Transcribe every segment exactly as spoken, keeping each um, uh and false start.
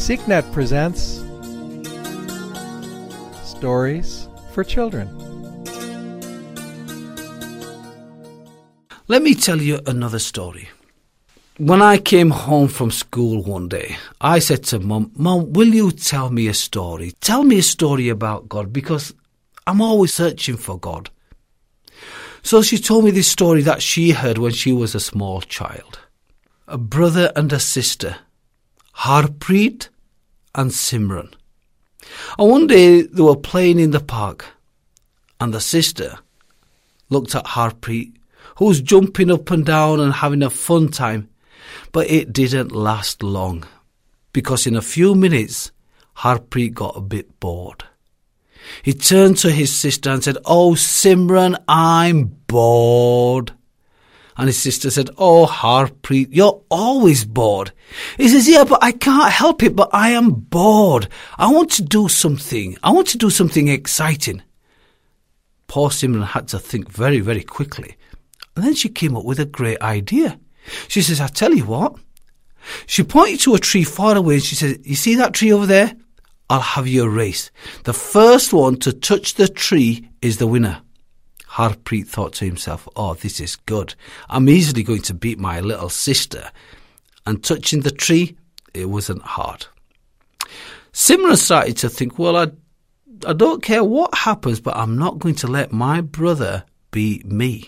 SeekNet presents Stories for Children. Let me tell you another story. When I came home from school one day, I said to Mum, Mum, will you tell me a story? Tell me a story about God, because I'm always searching for God. So she told me this story that she heard when she was a small child. A brother and a sister, Harpreet and Simran. And one day they were playing in the park, and the sister looked at Harpreet, who was jumping up and down and having a fun time. But it didn't last long, because in a few minutes, Harpreet got a bit bored. He turned to his sister and said, "Oh, Simran, I'm bored." And his sister said, "Oh, Harpreet, you're always bored." He says, "Yeah, but I can't help it, but I am bored. I want to do something. I want to do something exciting." Poor Simran had to think very, very quickly. And then she came up with a great idea. She says, "I tell you what." She pointed to a tree far away and she said, "You see that tree over there? I'll have you a race. The first one to touch the tree is the winner." Harpreet thought to himself, "Oh, this is good. I'm easily going to beat my little sister." And touching the tree, it wasn't hard. Simran started to think, well, I, I don't care what happens, but I'm not going to let my brother beat me.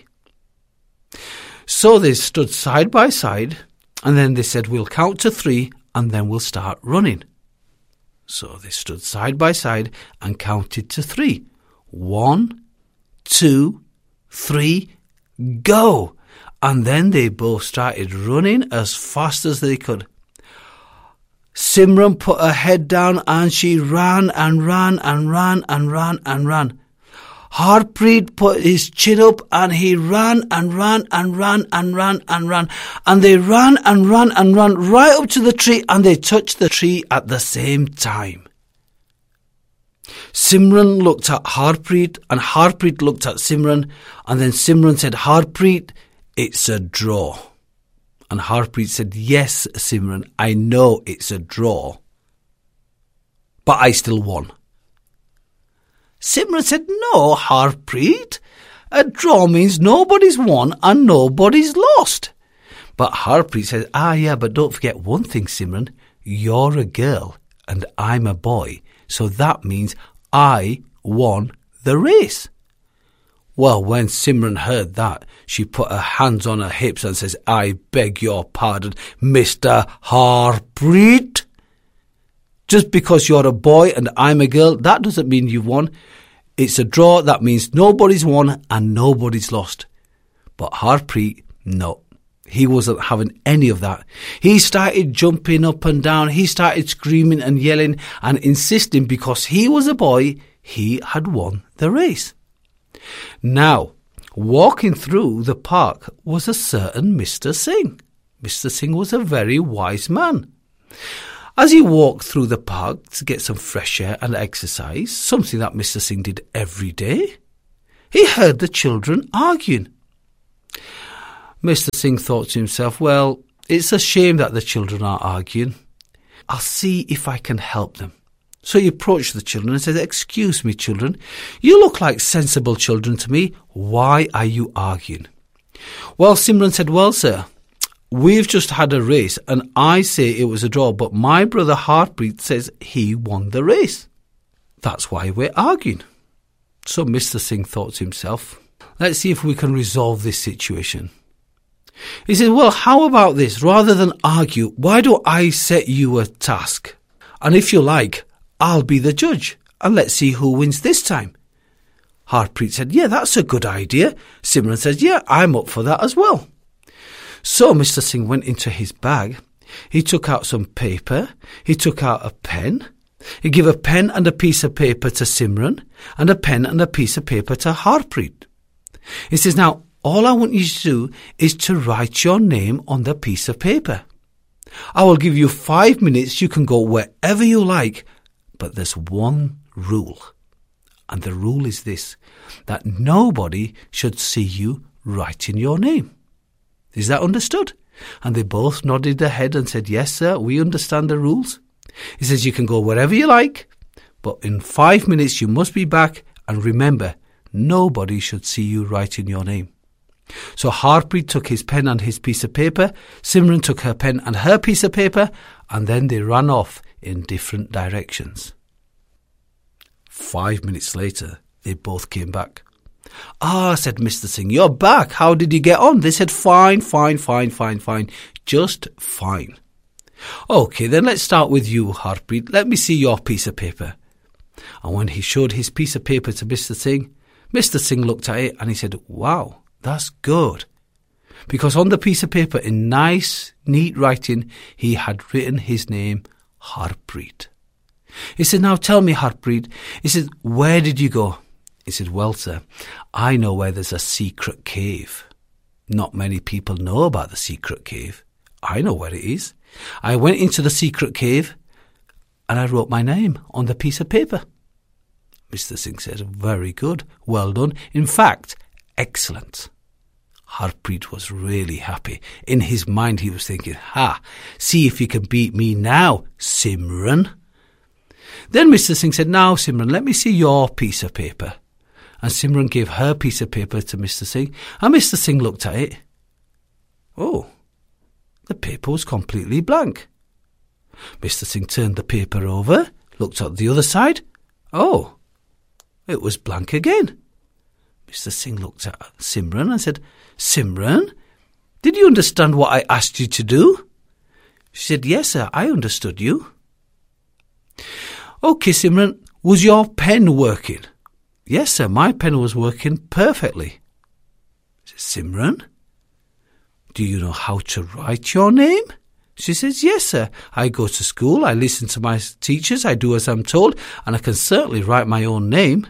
So they stood side by side, and then they said, "We'll count to three, and then we'll start running." So they stood side by side and counted to three. One, two, three, go. And then they both started running as fast as they could. Simran put her head down and she ran and ran and ran and ran and ran. Harpreet put his chin up and he ran and ran and ran and ran and ran. And they ran and ran and ran right up to the tree, and they touched the tree at the same time. Simran looked at Harpreet and Harpreet looked at Simran, and then Simran said, "Harpreet, it's a draw." And Harpreet said, "Yes, Simran, I know it's a draw, but I still won." Simran said, "No, Harpreet, a draw means nobody's won and nobody's lost." But Harpreet said, "Ah, yeah, but don't forget one thing, Simran. You're a girl and I'm a boy, so that means I won the race." Well, when Simran heard that, she put her hands on her hips and says, "I beg your pardon, Mister Harpreet. Just because you're a boy and I'm a girl, that doesn't mean you've won. It's a draw. That means nobody's won and nobody's lost." But Harpreet, no, he wasn't having any of that. He started jumping up and down. He started screaming and yelling and insisting because he was a boy, he had won the race. Now, walking through the park was a certain Mister Singh. Mister Singh was a very wise man. As he walked through the park to get some fresh air and exercise, something that Mister Singh did every day, he heard the children arguing. Mister Singh thought to himself, well, it's a shame that the children are arguing. I'll see if I can help them. So he approached the children and said, "Excuse me, children, you look like sensible children to me. Why are you arguing?" Well, Simran said, "Well, sir, we've just had a race and I say it was a draw, but my brother Harpreet says he won the race. That's why we're arguing." So Mister Singh thought to himself, let's see if we can resolve this situation. He said, "Well, how about this? Rather than argue, why don't I set you a task? And if you like, I'll be the judge and let's see who wins this time." Harpreet said, "Yeah, that's a good idea." Simran said, "Yeah, I'm up for that as well." So Mister Singh went into his bag. He took out some paper. He took out a pen. He gave a pen and a piece of paper to Simran and a pen and a piece of paper to Harpreet. He says, "Now, all I want you to do is to write your name on the piece of paper. I will give you five minutes. You can go wherever you like, but there's one rule. And the rule is this, that nobody should see you writing your name. Is that understood?" And they both nodded their head and said, "Yes, sir, we understand the rules." He says you can go wherever you like, but in five minutes you must be back, and remember, nobody should see you writing your name. So Harpreet took his pen and his piece of paper, Simran took her pen and her piece of paper, and then they ran off in different directions. Five minutes later, they both came back. Ah, said Mister Singh, you're back. How did you get on? They said, fine, fine, fine, fine, fine. Just fine. OK, then let's start with you, Harpreet. Let me see your piece of paper. And when he showed his piece of paper to Mister Singh, Mister Singh looked at it and he said, wow, that's good. Because on the piece of paper, in nice, neat writing, he had written his name, Harpreet. He said, now tell me, Harpreet. He said, where did you go? He said, well, sir, I know where there's a secret cave. Not many people know about the secret cave. I know where it is. I went into the secret cave and I wrote my name on the piece of paper. Mister Singh said, very good, well done. In fact, excellent. Harpreet was really happy. In his mind, he was thinking, ha, see if you can beat me now, Simran. Then Mister Singh said, now, Simran, let me see your piece of paper. And Simran gave her piece of paper to Mister Singh, and Mister Singh looked at it. Oh, the paper was completely blank. Mister Singh turned the paper over, looked at the other side. Oh, it was blank again. Mister Singh looked at Simran and said, Simran, did you understand what I asked you to do? She said, yes, sir, I understood you. OK, Simran, was your pen working? Yes, sir, my pen was working perfectly. Said, Simran, do you know how to write your name? She says, yes, sir. I go to school, I listen to my teachers, I do as I'm told, and I can certainly write my own name.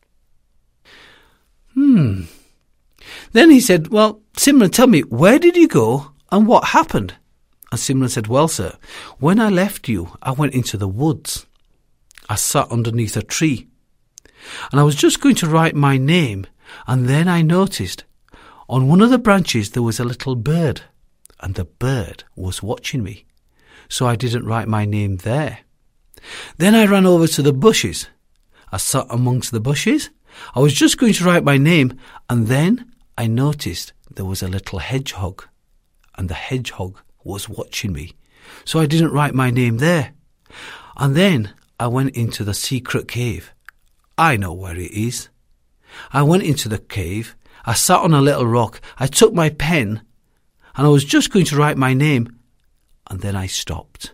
Hmm. Then he said, well, Simran, tell me, where did you go and what happened? And Simran said, well, sir, when I left you, I went into the woods. I sat underneath a tree. And I was just going to write my name, and then I noticed on one of the branches there was a little bird, and the bird was watching me. So I didn't write my name there. Then I ran over to the bushes. I sat amongst the bushes. I was just going to write my name, and then I noticed there was a little hedgehog, and the hedgehog was watching me. So I didn't write my name there. And then I went into the secret cave. I know where it is. I went into the cave. I sat on a little rock. I took my pen, and I was just going to write my name, and then I stopped.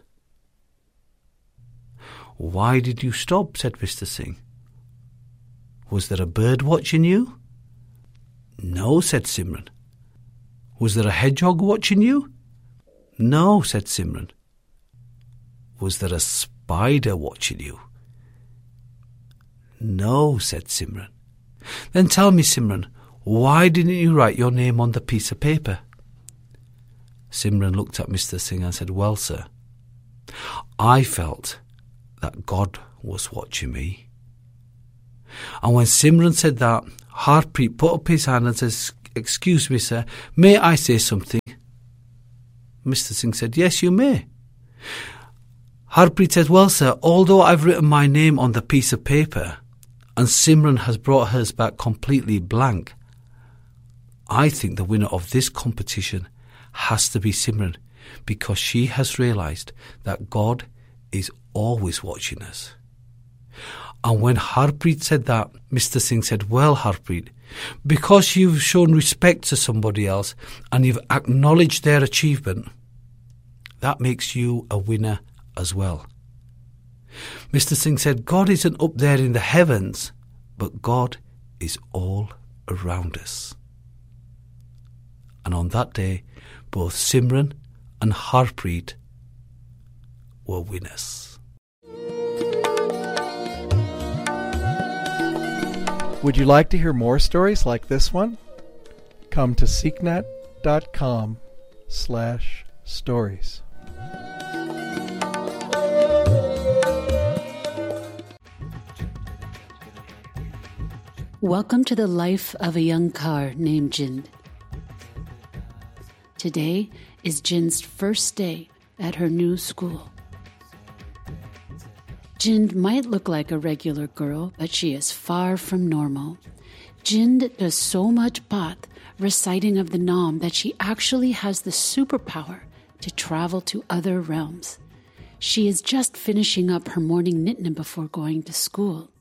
Why did you stop? Said Mister Singh. Was there a bird watching you? No, said Simran. Was there a hedgehog watching you? No, said Simran. Was there a spider watching you? No, said Simran. Then tell me, Simran, why didn't you write your name on the piece of paper? Simran looked at Mister Singh and said, well, sir, I felt that God was watching me. And when Simran said that, Harpreet put up his hand and says, excuse me, sir, may I say something? Mister Singh said, yes, you may. Harpreet said, well, sir, although I've written my name on the piece of paper and Simran has brought hers back completely blank, I think the winner of this competition has to be Simran, because she has realised that God is always watching us. And when Harpreet said that, Mister Singh said, well, Harpreet, because you've shown respect to somebody else and you've acknowledged their achievement, that makes you a winner as well. Mister Singh said, God isn't up there in the heavens, but God is all around us. And on that day, both Simran and Harpreet were winners. Would you like to hear more stories like this one? Come to seeknet.com slash stories. Welcome to the life of a young car named Jind. Today is Jind's first day at her new school. Jind might look like a regular girl, but she is far from normal. Jind does so much bath, reciting of the Nam, that she actually has the superpower to travel to other realms. She is just finishing up her morning nitna before going to school.